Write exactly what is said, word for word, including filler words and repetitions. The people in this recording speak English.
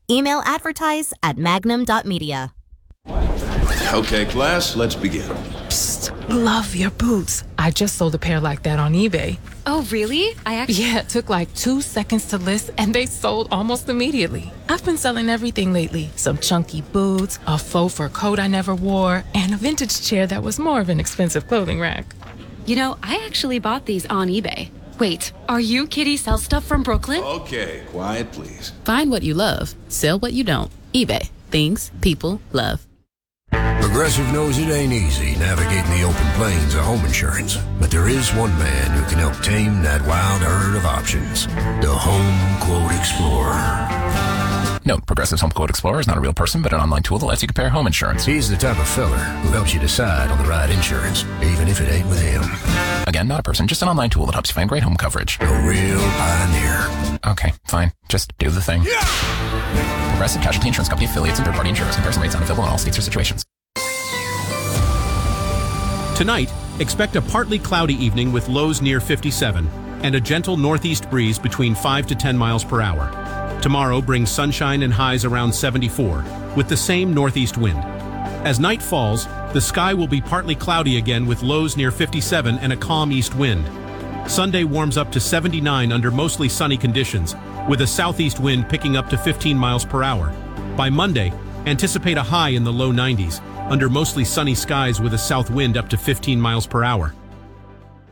Email advertise at magnum dot media. Okay, class, let's begin. Psst, love your boots. I just sold a pair like that on eBay. Oh, really? I actually... Yeah, it took like two seconds to list, and they sold almost immediately. I've been selling everything lately. Some chunky boots, a faux fur coat I never wore, and a vintage chair that was more of an expensive clothing rack. You know, I actually bought these on eBay. Wait, are you Kitty Sell Stuff from Brooklyn? Okay, quiet, please. Find what you love. Sell what you don't. eBay. Things people love. Progressive knows it ain't easy navigating the open plains of home insurance, but there is one man who can help tame that wild herd of options. The Home Quote Explorer. No, Progressive's Home Quote Explorer is not a real person, but an online tool that lets you compare home insurance. He's the type of feller who helps you decide on the right insurance, even if it ain't with him. Again, not a person, just an online tool that helps you find great home coverage. A real pioneer. Okay, fine. Just do the thing. Yeah! Progressive Casualty Insurance Company affiliates and third-party insurers. Comparison rates not available in all states or situations. Tonight, expect a partly cloudy evening with lows near fifty-seven and a gentle northeast breeze between five to ten miles per hour. Tomorrow brings sunshine and highs around seventy-four, with the same northeast wind. As night falls, the sky will be partly cloudy again with lows near fifty-seven and a calm east wind. Sunday warms up to seventy-nine under mostly sunny conditions, with a southeast wind picking up to fifteen miles per hour. By Monday, anticipate a high in the low nineties, under mostly sunny skies with a south wind up to fifteen miles per hour.